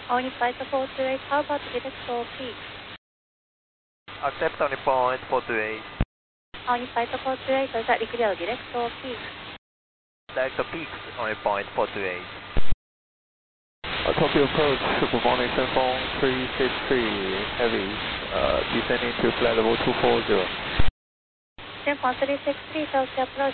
On flight 428, how about direct OP? Accept on point 428. On flight 428, is that Liquidio direct OP? Direct peaks on point 428. Tokyo approach, good morning, Senfeng 363 Heavy, descending to flight level 240. Senfeng 363, Tokyo approach.